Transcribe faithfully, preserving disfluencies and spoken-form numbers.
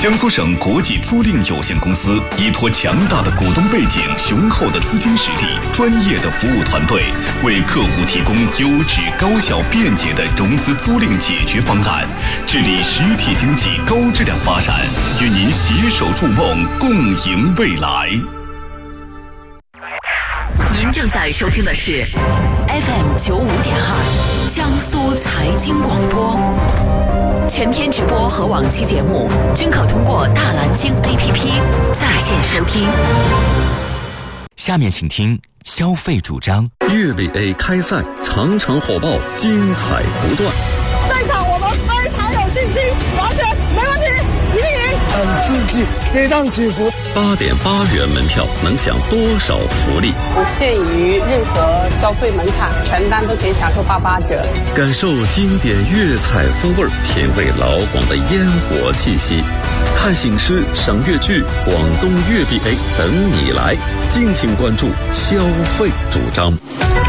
江苏省国际租赁有限公司依托强大的股东背景、雄厚的资金实力、专业的服务团队，为客户提供优质、高效、便捷的融资租赁解决方案，致力实体经济高质量发展，与您携手筑梦，共赢未来。 您正在收听的是 F M 九五点二江苏财经广播，全天直播和往期节目均可通过大蓝鲸 A P P 在线收听。 下面请听消费主张。 粤 B A 开赛场场火爆，精彩不断。 这场我们非常有信心，完全没问题，一定赢。 很刺激，跌宕起伏。 八点八元门票能享多少福利？ 不限于任何消费门槛，全单都可以享受八八折。 感受经典粤菜风味，品味老广的烟火气息。看醒狮、赏粤剧，广东粤 B A 等你来。敬请关注消费主张。